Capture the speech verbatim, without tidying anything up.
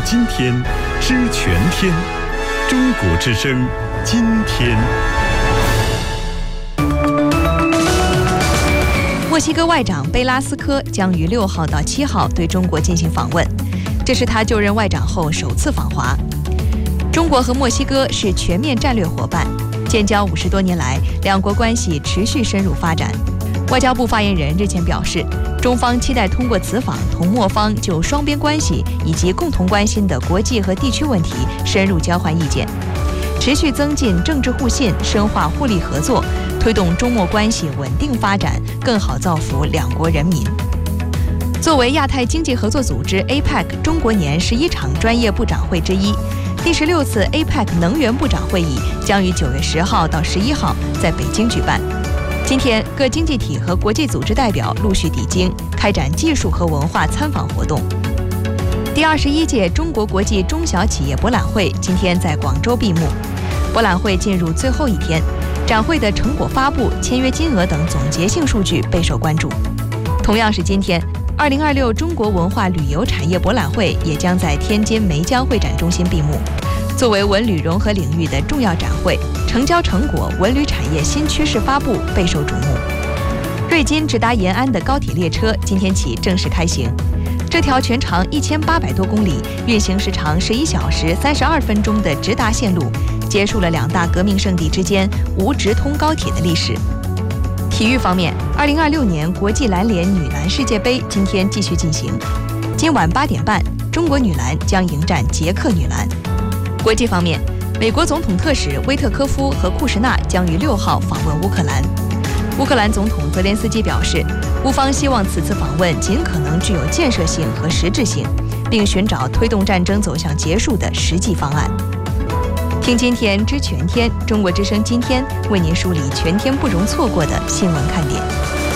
今天，知全天。中国之声，今天。 墨西哥外长贝拉斯科将于六号到七号对中国进行访问，这是他就任外长后首次访华。中国和墨西哥是全面战略伙伴，建交五十多年来，两国关系持续深入发展。外交部发言人日前表示，中方期待通过此访同墨方就双边关系以及共同关心的国际和地区问题深入交换意见，持续增进政治互信，深化互利合作，推动中墨关系稳定发展，更好造福两国人民。作为亚太经济合作组织 A P E C 中国年十一场专业部长会之一，第十六次 A P E C 能源部长会议将于九月十号到十一号在北京举办。今天，各经济体和国际组织代表陆续抵京，开展技术和文化参访活动。第二十一届中国国际中小企业博览会今天在广州闭幕。博览会进入最后一天，展会的成果发布、签约金额等总结性数据备受关注。同样是今天，二零二六中国文化旅游产业博览会也将在天津梅江会展中心闭幕。作为文旅融合领域的重要展会，成交成果、文旅产业新趋势发布备受瞩目。瑞金直达延安的高铁列车今天起正式开行，这条全长一千八百多公里、运行时长十一小时三十二分钟的直达线路，结束了两大革命圣地之间无直通高铁的历史。体育方面，二零二六年国际篮联女篮世界杯今天继续进行。今晚八点半，中国女篮将迎战捷克女篮。国际方面，美国总统特使威特科夫和库什纳将于六号访问乌克兰。乌克兰总统泽连斯基表示，乌方希望此次访问尽可能具有建设性和实质性，并寻找推动战争走向结束的实际方案。听今天知全天，中国之声今天为您梳理全天不容错过的新闻看点。